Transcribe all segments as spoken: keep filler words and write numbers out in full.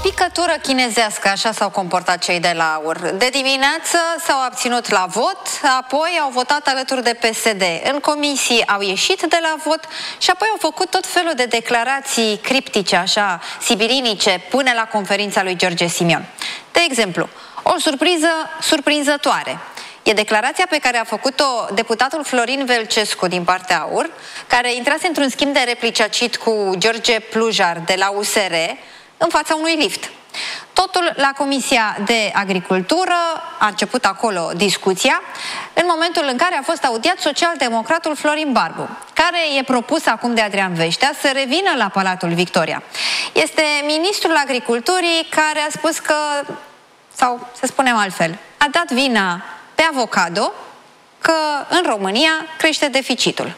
picătură chinezească, așa s-au comportat cei de la AUR. De dimineață s-au abținut la vot, apoi au votat alături de P S D. În comisii au ieșit de la vot și apoi au făcut tot felul de declarații criptice, așa, sibirinice, până la conferința lui George Simion. De exemplu, o surpriză surprinzătoare. E declarația pe care a făcut-o deputatul Florin Velcescu din partea AUR, care intrase într-un schimb de replici acit cu George Plujar de la U S R în fața unui lift. Totul la Comisia de Agricultură, a început acolo discuția, în momentul în care a fost audiat social-democratul Florin Barbu, care e propus acum de Adrian Veștea să revină la Palatul Victoria. Este ministrul Agriculturii care a spus că, sau să spunem altfel, a dat vina pe avocado că în România crește deficitul.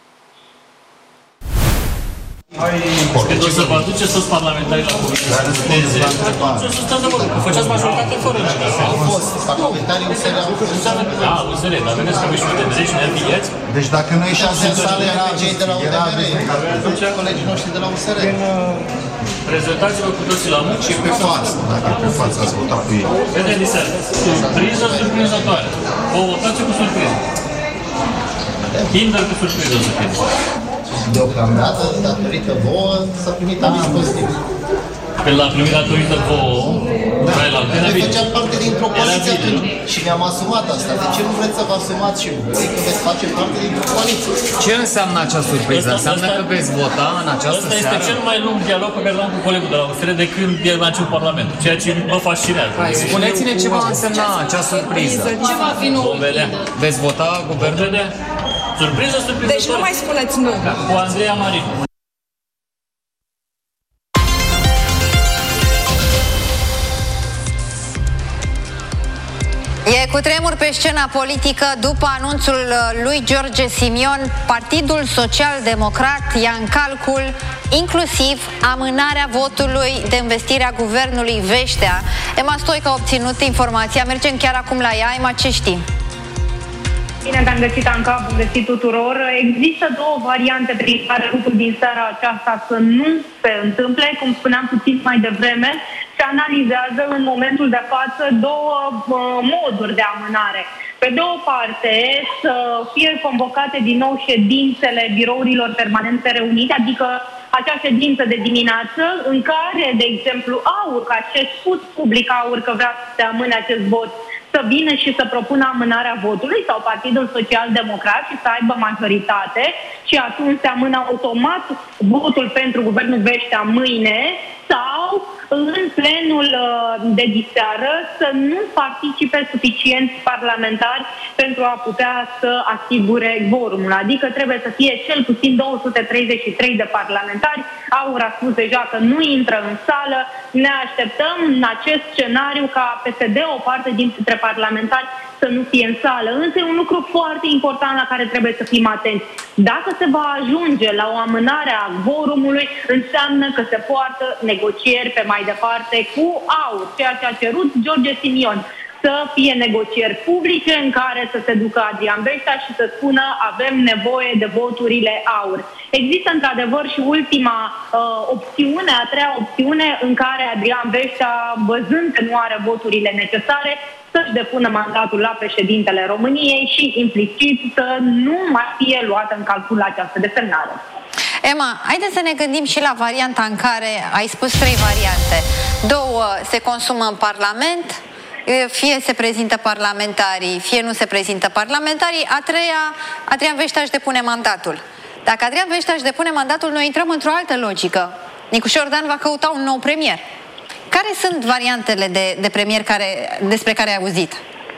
Când o să vă aduceți toți parlamentarii la comisie să voteze, atunci să stați de vorbă, că făceați majoritate fără încercare. Au fost parlamentarii U S R. Da, U S R, dar vedeți că aveți și U D M R și ne afiliați. Deci dacă nu ieșeați în sală, era cei de la U D M R, atunci colegii noștri de la U S R. Prezentați-vă cu toții la muncă. Și pe față, dacă pe față ați votat cu ei. Vedeți, Lisel, surpriză surprinzătoare. O votați cu surpriză. Kinder cu surpriză să fie. Deocamdată, datorită vouă, s-a primit aviz pozitiv. Când l-a primit datorită vouă, noi făceam parte dintr-o coaliție atunci și mi-am asumat asta. De ce nu vreți să vă asumați și voi că veți face parte dintr-o coaliție? Ce înseamnă acea surpriză? Înseamnă că veți vota în această seară? Asta este cel mai lung dialog pe care l-am cu colegul de la U S R de când el a început Parlamentul, ceea ce mă fascinează. Spuneți-ne ce va însemna acea surpriză. Ce va fi nou? Veți vota guvernul? Surpriză, surpriză. Deci nu mai spuneți nu. Cu Andreea Marin. E cu tremur pe scena politică după anunțul lui George Simion. Partidul Social-Democrat ia în calcul inclusiv amânarea votului de investire a guvernului Veștea. Emma Stoica a obținut informația. Mergem chiar acum la ea. Emma, ce știm? Bine te-am găsit, Anca, bun găsit tuturor. Există două variante prin care lucrul din seara aceasta să nu se întâmple. Cum spuneam puțin mai devreme, se analizează în momentul de față două uh, moduri de amânare. Pe de o parte, să fie convocate din nou ședințele birourilor permanente reunite, adică acea ședință de dimineață în care, de exemplu, AUR, ca ce spus public AUR că vrea să se amâne acest vot, să vină și să propună amânarea votului, sau Partidul Social-Democrat și să aibă majoritate și atunci se amână automat votul pentru guvernul Veștea mâine, sau în plenul de diseară să nu participe suficienți parlamentari pentru a putea să asigure quorumul. Adică trebuie să fie cel puțin două sute treizeci și trei de parlamentari. AUR a spus deja că nu intră în sală. Ne așteptăm în acest scenariu ca P S D, o parte dintre parlamentari, să nu fie în sală. Însă e un lucru foarte important la care trebuie să fim atenți. Dacă se va ajunge la o amânare a quorumului, înseamnă că se poartă negocieri pe mai departe cu AUR, ceea ce a cerut George Simion. Să fie negocieri publice în care să se ducă Adrian Veștea și să spună avem nevoie de voturile AUR. Există într-adevăr și ultima uh, opțiune, a treia opțiune, în care Adrian Veștea, văzând că nu are voturile necesare, să-și depună mandatul la președintele României și implicit să nu mai fie luată în calcul această desemnare. Emma, haideți să ne gândim și la varianta în care ai spus trei variante. Două se consumă în Parlament, fie se prezintă parlamentarii, fie nu se prezintă parlamentarii. A treia, Adrian Veștea își depune mandatul. Dacă Adrian Veștea își depune mandatul, noi intrăm într-o altă logică. Nicu Șordan va căuta un nou premier. Care sunt variantele de, de premier care, despre care ai auzit?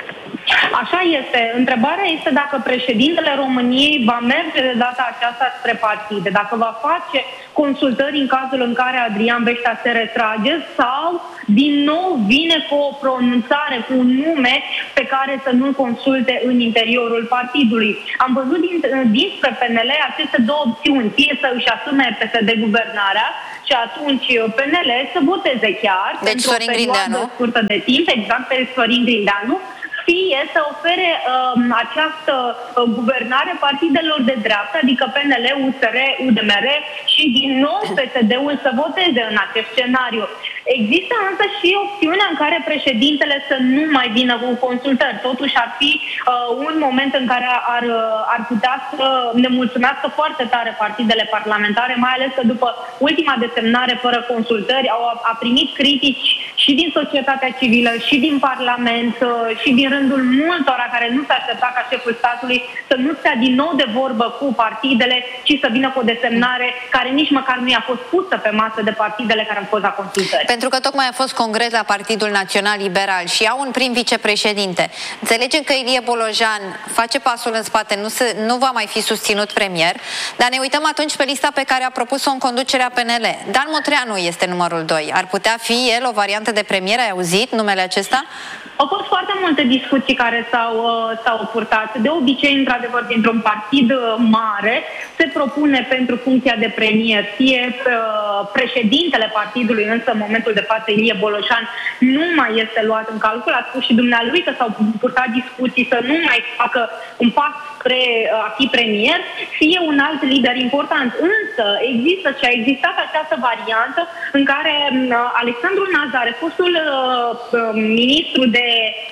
Așa este. Întrebarea este dacă președintele României va merge de data aceasta spre partide, dacă va face consultări în cazul în care Adrian Veștea se retrage sau din nou vine cu o pronunțare, cu un nume pe care să nu-l consulte în interiorul partidului. Am văzut din, dinspre P N L aceste două opțiuni, fie să își asume P S D guvernarea și atunci P N L să voteze chiar deci pentru Sorin o perioadă Grindeanu scurtă de timp, exact pe Sorin Grindeanu, fie să ofere um, această uh, guvernare partidelor de dreapta, adică P N L, U S R, U D M R și din nou P S D-ul să voteze în acest scenariu. Există însă și opțiunea în care președintele să nu mai vină cu consultări. Totuși ar fi uh, un moment în care ar, ar putea să ne mulțumească foarte tare partidele parlamentare, mai ales că după ultima desemnare fără consultări au a primit critici și din societatea civilă, și din Parlament, uh, și din rândul multora care nu se aștepta ca șeful statului să nu stea din nou de vorbă cu partidele, ci să vină cu o desemnare care nici măcar nu i-a fost pusă pe masă de partidele care au fost la consultări. Pentru că tocmai a fost congres la Partidul Național Liberal și au un prim vicepreședinte. Înțelegem că Ilie Bolojan face pasul în spate, nu, se, nu va mai fi susținut premier, dar ne uităm atunci pe lista pe care a propus-o în conducerea P N L. Dan Motreanu este numărul doi. Ar putea fi el o variantă de premier? Ai auzit numele acesta? Au fost foarte multe discuții care s-au, uh, s-au purtat. De obicei, într-adevăr, dintr-un partid uh, mare, se propune pentru funcția de premier, fie uh, președintele partidului, însă în momentul de față Ilie Bolojan nu mai este luat în calcul. A spus și dumnealui că s-au purtat discuții să nu mai facă un pas spre uh, a fi premier, fie un alt lider important. Însă există și a existat această variantă în care uh, Alexandru Nazare, fostul uh, uh, ministru de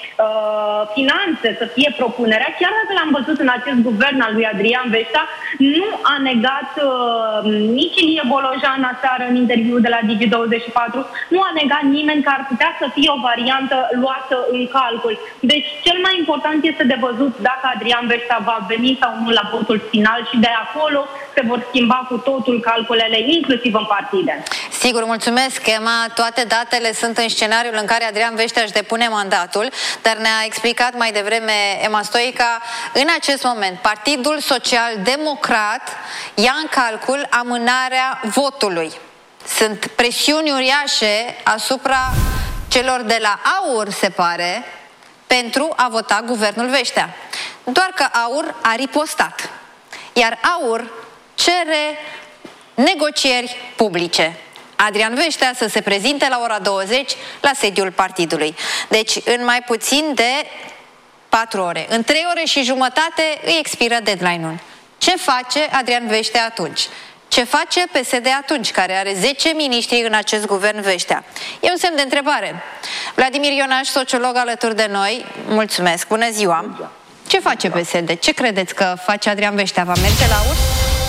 uh, finanțe, să fie propunerea, chiar dacă l-am văzut în acest guvern al lui Adrian Veștea, nu a negat uh, nici Ilie Bolojan aseară în interviul de la Digi douăzeci și patru, nu a negat nimeni că ar putea să fie o variantă luată în calcul. Deci cel mai important este de văzut dacă Adrian Veștea va veni sau nu la votul final și de acolo se vor schimba cu totul calculele, inclusiv în partide. Sigur, mulțumesc, Emma. Toate datele sunt în scenariul în care Adrian Veștea își depune mandatul, dar ne-a explicat mai devreme Emma Stoica, în acest moment Partidul Social Democrat ia în calcul amânarea votului. Sunt presiuni uriașe asupra celor de la AUR, se pare, pentru a vota guvernul Veștea. Doar că AUR a ripostat. Iar AUR cere negocieri publice. Adrian Veștea să se prezinte la ora douăzeci la sediul partidului. Deci, în mai puțin de patru ore, în trei ore și jumătate, îi expiră deadline-ul. Ce face Adrian Veștea atunci? Ce face P S D atunci, care are zece miniștri în acest guvern Veștea? E un semn de întrebare. Vladimir Ionaș, sociolog alături de noi, mulțumesc, bună ziua! Ce face P S D? Ce credeți că face Adrian Veștea? Va merge la ur?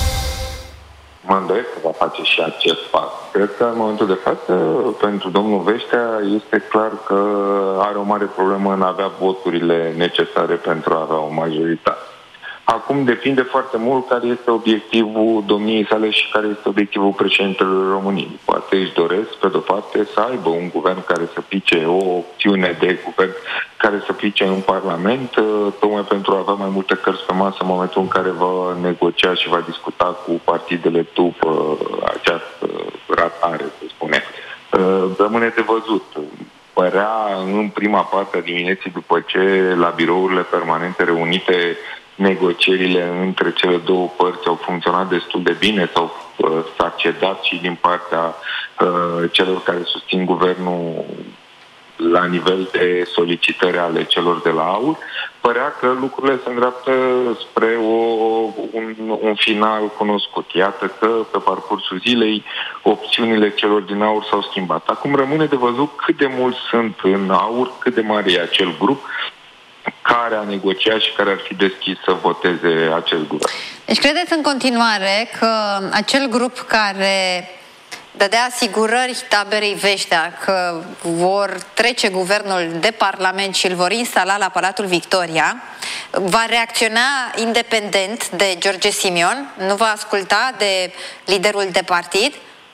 Mă îndoiesc că va face și acest pas. Cred că în momentul de față, pentru domnul Veștea, este clar că are o mare problemă în a avea voturile necesare pentru a avea o majoritate. Acum depinde foarte mult care este obiectivul domniei sale și care este obiectivul președintelui României. Poate își doresc, pe de-o parte, să aibă un guvern care să pice, o opțiune de guvern care să pice în Parlament, tocmai pentru a avea mai multe cărți pe masă în momentul în care va negocia și va discuta cu partidele după această ratare, să spunem. Rămâne de văzut. Părea în prima parte a dimineții, după ce la birourile permanente reunite negocierile între cele două părți au funcționat destul de bine, s-au uh, s-a cedat și din partea uh, celor care susțin guvernul la nivel de solicitări ale celor de la AUR, părea că lucrurile se îndreaptă spre o, un, un final cunoscut. Iată că pe parcursul zilei opțiunile celor din AUR s-au schimbat. Acum rămâne de văzut cât de mulți sunt în AUR, cât de mare e acel grup care a negociat și care ar fi deschis să voteze acest guvern. Deci credeți în continuare că acel grup care dădea asigurări taberei Veștea că vor trece guvernul de Parlament și îl vor instala la Palatul Victoria, va reacționa independent de George Simion? Nu va asculta de liderul de partid?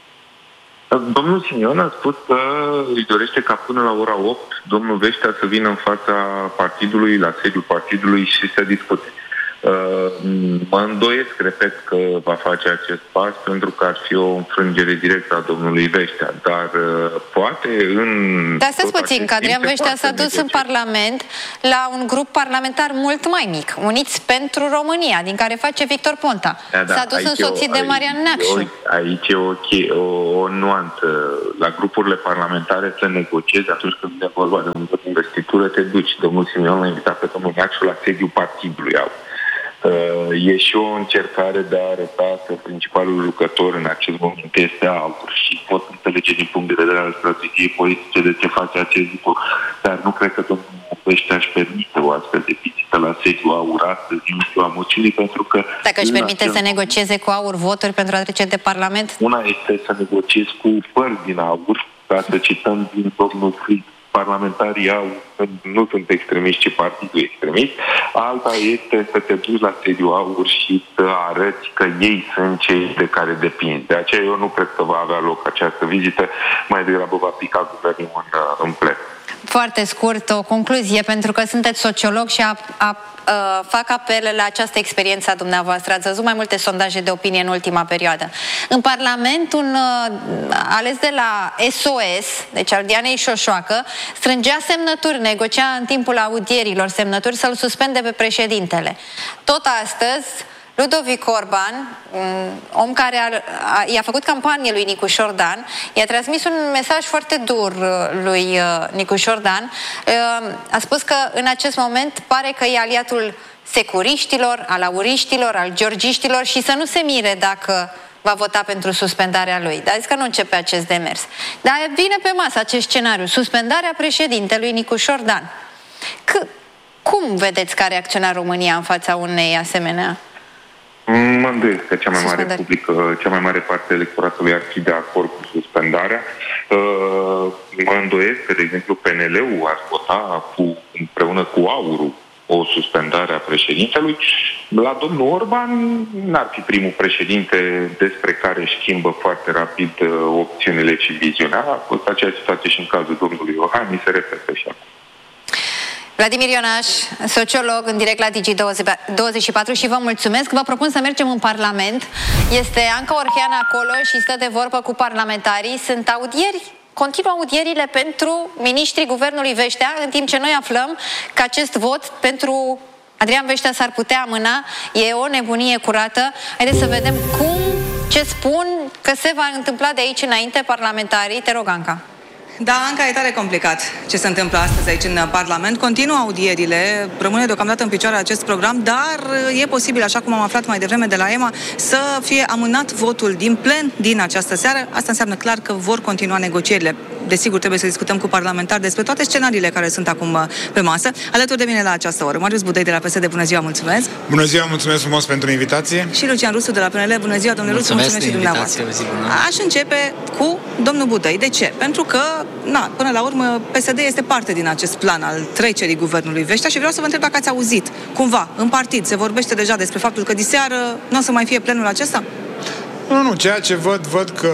Domnul Simion a spus că își dorește ca până la ora opt domnul Veștea să vină în fața partidului, la sediul partidului și să discute. Mă îndoiesc, repet, că va face acest pas pentru că ar fi o înfrângere directă a domnului Veștea, dar poate în... Dar stați puțin, că Adrian Veștea s-a dus în Parlament la un grup parlamentar mult mai mic, Uniți pentru România, din care face Victor Ponta. Da, da, s-a dus însoțit de Marian Neacșu. Aici e o, o, o nuanță. La grupurile parlamentare să negociezi atunci când e vorba de un vot de investitură, te duci. Domnul Simion l-a invitat pe domnul Neacșu la sediul partidului. E și o încercare de a arăta că principalul lucrător în acest moment este AUR și pot înțelege din punct de vedere al strategiei politice de ce face acest lucru, dar nu cred că domnul Pește aș permite o astfel de vizită la sediu AUR astăzi în ziua moțiunii, pentru că... Dacă își permite să negocieze cu AUR voturi pentru a trece de Parlament? Una este să negociezi cu părți din AUR, ca să cităm din domnul Fried, parlamentarii au, nu sunt extremiști, ci partidul extremist. Alta este să te duci la sediu AUR și să arăți că ei sunt cei de care depinzi. De aceea eu nu cred că va avea loc această vizită, mai degrabă va pica guvernul în, în plen. Foarte scurt, o concluzie, pentru că sunteți sociolog și a, a, a, fac apel la această experiență a dumneavoastră. Ați văzut mai multe sondaje de opinie în ultima perioadă. În Parlament, un a, ales de la S O S, deci al Dianei Șoșoacă, strângea semnături, negocia în timpul audierilor semnături să-l suspende pe președintele. Tot astăzi, Ludovic Orban, un om care i-a făcut campanie lui Nicușor Dan, i-a transmis un mesaj foarte dur lui Nicușor Dan. A spus că în acest moment pare că e aliatul securiștilor, al auriștilor, al georgiștilor și să nu se mire dacă va vota pentru suspendarea lui. Dar zis că nu începe acest demers. Dar vine pe masă acest scenariu, suspendarea președintelui Nicușor Dan. C- cum vedeți că a reacționat România în fața unei asemenea? Mă îndoiesc că cea mai mare publică, cea mai mare parte a electoratului ar fi de acord cu suspendarea. Mă îndoiesc că, de exemplu, P N L-ul ar vota cu, împreună cu AUR-ul o suspendare a președintelui. La domnul Orban n-ar fi primul președinte despre care schimbă foarte rapid opțiunile și viziunea. A fost aceeași situație și în cazul domnului Iohannis, se repetă și acum. Vladimir Ionaș, sociolog, în direct la Digi douăzeci și patru și vă mulțumesc. Vă propun să mergem în Parlament. Este Anca Orhean acolo și stă de vorbă cu parlamentarii. Sunt audieri, continuă audierile pentru miniștrii guvernului Veștea, în timp ce noi aflăm că acest vot pentru Adrian Veștea s-ar putea amâna. E o nebunie curată. Haideți să vedem cum, ce spun că se va întâmpla de aici înainte parlamentarii. Te rog, Anca. Da, Anca, e tare complicat ce se întâmplă astăzi aici în Parlament. Continuă audierile, rămâne deocamdată în picioare acest program, dar e posibil, așa cum am aflat mai devreme de la E M A, să fie amânat votul din plen din această seară. Asta înseamnă clar că vor continua negocierile. Desigur, trebuie să discutăm cu parlamentari despre toate scenariile care sunt acum pe masă. Alături de mine la această oră, Marius Budăi de la P S D, bună ziua, mulțumesc! Bună ziua, mulțumesc frumos pentru invitație! Și Lucian Rusu de la P N L, bună ziua, domnule Rusu, mulțumesc și dumneavoastră! Aș începe cu domnul Budăi. De ce? Pentru că Na, până la urmă, P S D este parte din acest plan al trecerii guvernului Veștea și vreau să vă întreb dacă ați auzit, cumva, în partid, se vorbește deja despre faptul că diseară nu o să mai fie plenul acesta? Nu, nu, ceea ce văd, văd că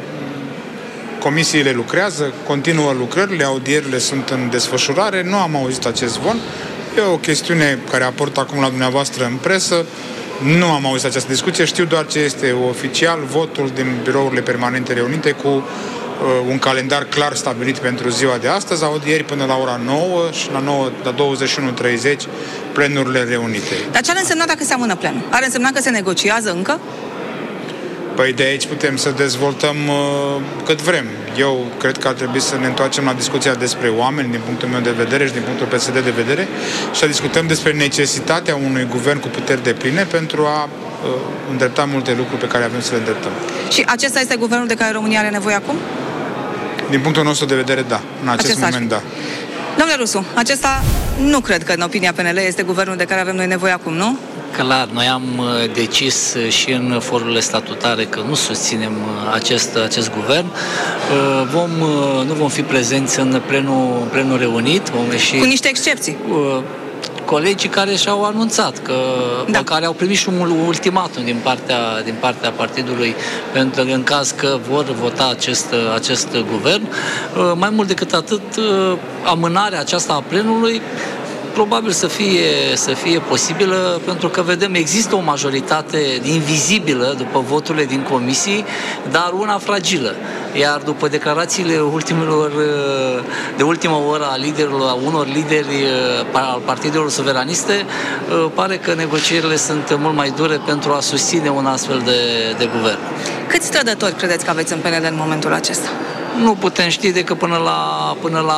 comisiile lucrează, continuă lucrările, audierile sunt în desfășurare, nu am auzit acest zvon. E o chestiune care aportă acum la dumneavoastră în presă. Nu am auzit această discuție, știu doar ce este oficial, votul din birourile permanente reunite cu un calendar clar stabilit pentru ziua de astăzi, audieri până la ora nouă și la, nouă, la douăzeci și unu treizeci plenurile reunite. Dar ce ar însemna dacă se amână plenul? Ar însemna că se negociază încă? Păi de aici putem să dezvoltăm uh, cât vrem. Eu cred că ar trebui să ne întoarcem la discuția despre oameni, din punctul meu de vedere și din punctul P S D de vedere, și să discutăm despre necesitatea unui guvern cu puteri depline pentru a uh, îndrepta multe lucruri pe care avem să le îndreptăm. Și acesta este guvernul de care România are nevoie acum? Din punctul nostru de vedere, da. În acest acesta moment, da. Domnule Rusu, acesta nu cred că, în opinia P N L, este guvernul de care avem noi nevoie acum, nu? Clar, noi am decis și în forurile statutare că nu susținem acest, acest guvern. Vom, nu vom fi prezenți în plenul, plenul reunit. Vom ieși, cu niște excepții. Colegii care și-au anunțat că, da. care au primit și un ultimatum din partea, din partea partidului pentru în caz că vor vota acest, acest guvern. Mai mult decât atât, amânarea aceasta a plenului probabil să fie, să fie posibilă, pentru că vedem, există o majoritate invizibilă după voturile din comisii, dar una fragilă. Iar după declarațiile ultimilor, de ultimă oră a liderilor, a unor lideri al partidelor suveraniste, pare că negocierile sunt mult mai dure pentru a susține un astfel de, de guvern. Câți trădători credeți că aveți în P N L în momentul acesta? nu putem ști decât până la, până la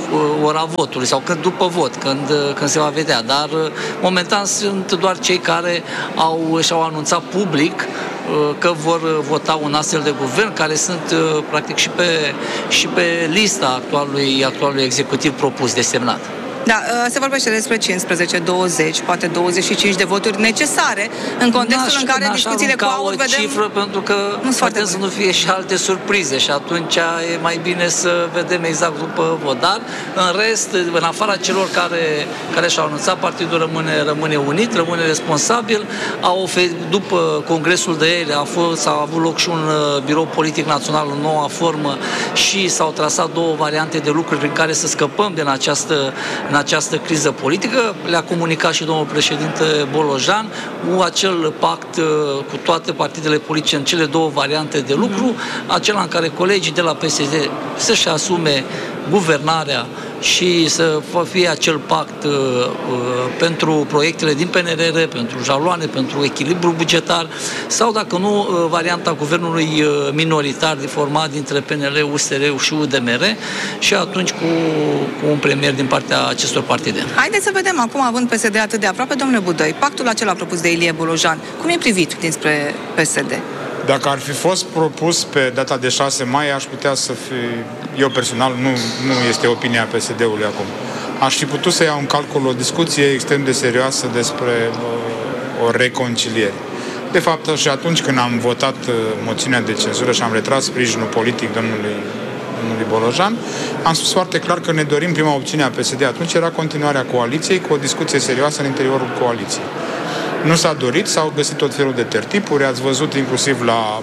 ora votului sau când, după vot, când, când se va vedea. Dar momentan sunt doar cei care au, și-au anunțat public că vor vota un astfel de guvern, care sunt practic și pe, și pe lista actualului, actualului executiv propus, desemnat. Da, se vorbește despre cincisprezece, douăzeci, poate douăzeci și cinci de voturi necesare în contextul în care discuțiile cu AUR vedem... cifră, pentru că poate să nu fie și alte surprize și atunci e mai bine să vedem exact după vot. Dar, în rest, în afara celor care, care și-au anunțat, partidul rămâne, rămâne unit, rămâne responsabil. Au oferit, după congresul de ieri, a fost, s-a avut loc și un birou politic național în noua formă și s-au trasat două variante de lucruri prin care să scăpăm din această în această criză politică. Le-a comunicat și domnul președinte Bolojan cu acel pact cu toate partidele politice în cele două variante de lucru, acela în care colegii de la P S D să-și asume guvernarea și să fie acel pact uh, uh, pentru proiectele din P N R R, pentru jaloane, pentru echilibru bugetar, sau dacă nu, uh, varianta guvernului uh, minoritar format dintre P N L, U S R și U D M R și atunci cu, cu un premier din partea acestor partide. Haideți să vedem acum, având P S D atât de aproape, domnule Budăi, pactul acela propus de Ilie Bolojan, cum e privit dinspre P S D? Dacă ar fi fost propus pe data de șase mai, aș putea să fi... Eu personal, nu, nu este opinia P S D-ului acum. Aș fi putut să iau în calcul o discuție extrem de serioasă despre uh, o reconciliere. De fapt, și atunci când am votat uh, moțiunea de cenzură și am retras sprijinul politic domnului, domnului Bolojan, am spus foarte clar că ne dorim prima opțiune a P S D. Atunci era continuarea coaliției cu o discuție serioasă în interiorul coaliției. Nu s-a dorit, s-au găsit tot felul de tertipuri, ați văzut inclusiv la,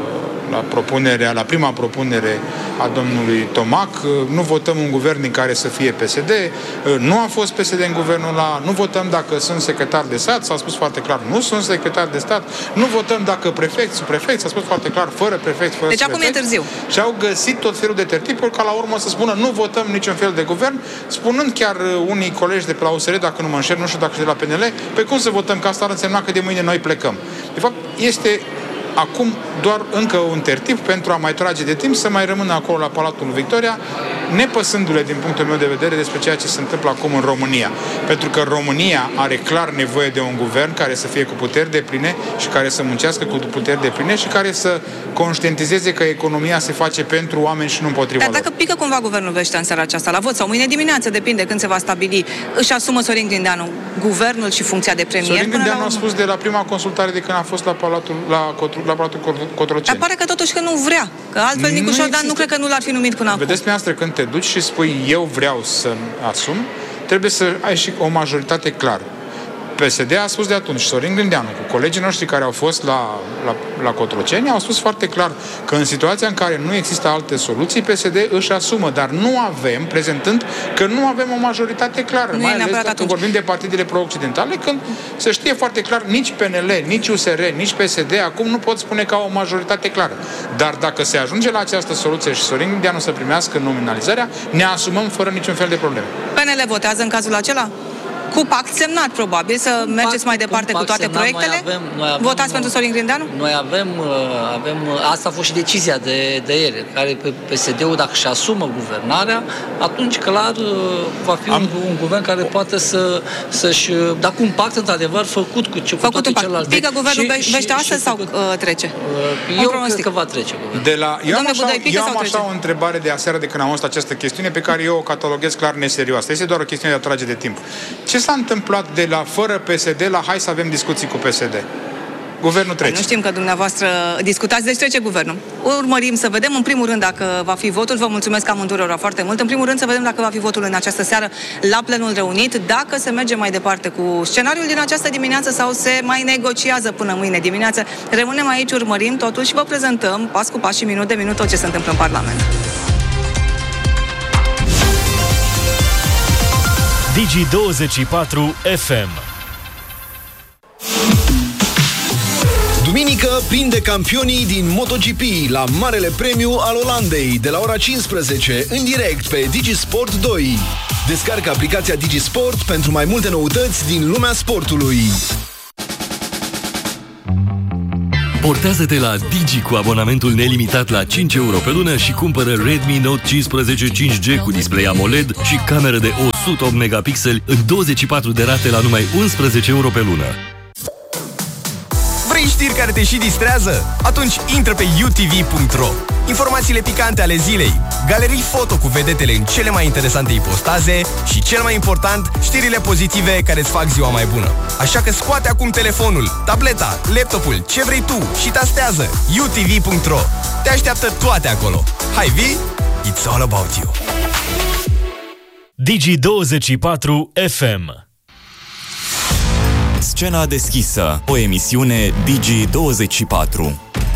la propunerea, la prima propunere a domnului Tomac, nu votăm un guvern din care să fie P S D, nu a fost P S D în guvernul ăla, nu votăm dacă sunt secretari de stat, s-a spus foarte clar, nu sunt secretari de stat, nu votăm dacă prefecți, subprefecți, s-a spus foarte clar, fără prefecți, fără Deci acum e târziu. Și au găsit tot felul de tertipuri ca la urmă să spună nu votăm niciun fel de guvern, spunând chiar unii colegi de pe la U S R, dacă nu mă înșel, nu știu dacă și de la P N L, pe cum să votăm, că asta ar însemna că de mâine noi plecăm. De fapt, este acum doar încă un tertip pentru a mai trage de timp să mai rămână acolo la Palatul Victoria, nepăsându-le din punctul meu de vedere despre ceea ce se întâmplă acum în România. Pentru că România are clar nevoie de un guvern care să fie cu puteri depline și care să muncească cu puteri depline și care să conștientizeze că economia se face pentru oameni și nu împotriva lor. Dar dacă pică cumva guvernul Vestea în seara aceasta la vot sau mâine dimineață, depinde când se va stabili, își asumă Sorin Grindeanu guvernul și funcția de premier? Sorin Grindeanu a spus de la prima consultare de când a fost la Palatul, la Cotru, la Palatul Cotroceni. Dar pare că totuși că nu vrea, că altfel Nicu Șordan nu cred că nu l-ar fi numit până acum. Vedeți, dumneavoastră, când te duci și spui eu vreau să asum, trebuie să ai și o majoritate clară. P S D a spus de atunci, Sorin Grindeanu, cu colegii noștri care au fost la, la, la Cotroceni, au spus foarte clar că în situația în care nu există alte soluții, P S D își asumă, dar nu avem, prezentând că nu avem o majoritate clară. Nu mai ales dacă când vorbim de partidele pro-occidentale, când se știe foarte clar, nici P N L, nici U S R, nici P S D, acum nu pot spune că au o majoritate clară. Dar dacă se ajunge la această soluție și Sorin Grindeanu să primească nominalizarea, ne asumăm fără niciun fel de probleme. P N L votează în cazul acela? Cu pact semnat, probabil, să cu mergeți pact, mai departe cu, cu toate semnat, proiectele? Noi avem, noi avem, Votați pentru Sorin Grindeanu? Noi avem, avem, asta a fost și decizia de, de ieri, care P S D-ul, dacă își asumă guvernarea, atunci, clar, va fi Am... un, un guvern care poate să, să-și... Dar cu un pact, într-adevăr, făcut cu, cu făcut toate celelalte. Pică guvernul Vește astăzi sau făcut... uh, trece? Uh, eu cred că va trece guvernul. De la... Eu am așa, Budăi, eu am așa o întrebare de aseară de când am auzit această chestiune pe care eu o cataloghez clar neserioasă. Este doar o chestiune de a trage de timp. Ce s-a întâmplat de la fără P S D la hai să avem discuții cu P S D? Guvernul trece. Nu știm că dumneavoastră discutați, deci trece guvernul. Urmărim să vedem, în primul rând, dacă va fi votul. Vă mulțumesc amândurora foarte mult. În primul rând, să vedem dacă va fi votul în această seară la plenul reunit, dacă se merge mai departe cu scenariul din această dimineață sau se mai negociază până mâine dimineață. Rămânem aici, urmărim totul și vă prezentăm pas cu pas și minut de minut tot ce se întâmplă în Parlament. Digi douăzeci și patru F M. Duminică prinde campionii din MotoGP la Marele Premiu al Olandei de la ora cincisprezece în direct pe Digi Sport doi. Descarcă aplicația Digi Sport pentru mai multe noutăți din lumea sportului. Portează-te la Digi cu abonamentul nelimitat la cinci euro pe lună și cumpără Redmi Note cincisprezece cinci G cu display AMOLED și cameră de o sută opt megapixeli în douăzeci și patru de rate la numai unsprezece euro pe lună. Vrei știri care te și distrează? Atunci intră pe u t v punct r o. Informațiile picante ale zilei, galerii foto cu vedetele în cele mai interesante ipostaze și, cel mai important, știrile pozitive care îți fac ziua mai bună. Așa că scoate acum telefonul, tableta, laptopul, ce vrei tu și tastează u t v punct r o. Te așteaptă toate acolo. Hai, vii? It's all about you. Digi douăzeci și patru F M. Scena deschisă, o emisiune Digi douăzeci și patru.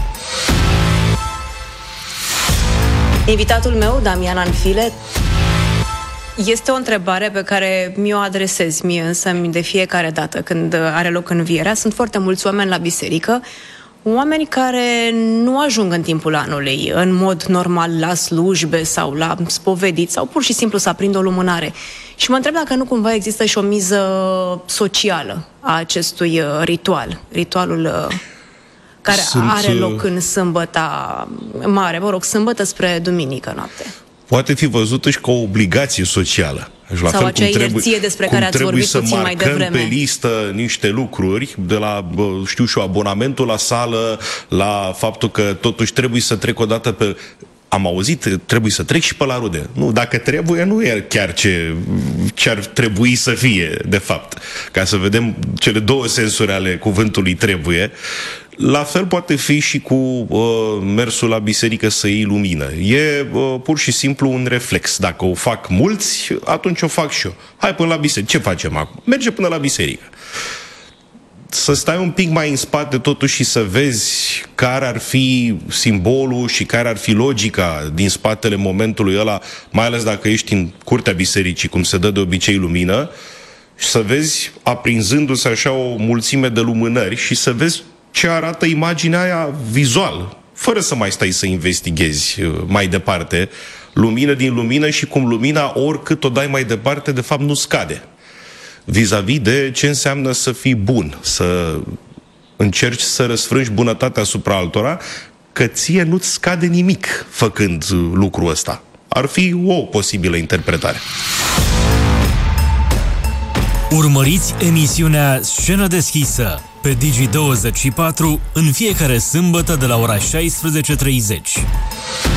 Invitatul meu, Damian Anfile, este o întrebare pe care mi-o adresez mie însă de fiecare dată când are loc învierea. Sunt foarte mulți oameni la biserică, oameni care nu ajung în timpul anului, în mod normal la slujbe sau la spovedit sau pur și simplu să aprindă o lumânare. Și mă întreb dacă nu cumva există și o miză socială a acestui ritual, ritualul care Sunt... are loc în sâmbăta mare, mă rog, sâmbătă spre duminică noapte. Poate fi văzută și ca o obligație socială. La Sau fel acea cum inerție trebuie, despre care ați vorbit puțin mai devreme. Trebuie să marcăm pe listă niște lucruri, de la, știu și eu, abonamentul la sală, la faptul că totuși trebuie să trec o dată pe... Am auzit, trebuie să trec și pe la rude. Nu, dacă trebuie, nu e chiar ce, ce ar trebui să fie, de fapt. Ca să vedem cele două sensuri ale cuvântului trebuie. La fel poate fi și cu uh, mersul la biserică să iei lumină. E uh, pur și simplu un reflex. Dacă o fac mulți, atunci o fac și eu. Hai până la biserică. Ce facem acum? Merge până la biserică. Să stai un pic mai în spate totuși și să vezi care ar fi simbolul și care ar fi logica din spatele momentului ăla, mai ales dacă ești în curtea bisericii, cum se dă de obicei lumină, și să vezi aprinzându-se așa o mulțime de lumânări și să vezi ce arată imaginea aia vizual, fără să mai stai să investighezi mai departe lumină din lumină și cum lumina, oricât o dai mai departe, de fapt nu scade. Vis-a-vis de ce înseamnă să fii bun, să încerci să răsfrângi bunătatea asupra altora, că ție nu-ți scade nimic făcând lucrul ăsta. Ar fi o posibilă interpretare. Urmăriți emisiunea Scenă deschisă pe Digi douăzeci și patru în fiecare sâmbătă de la ora șaisprezece și treizeci.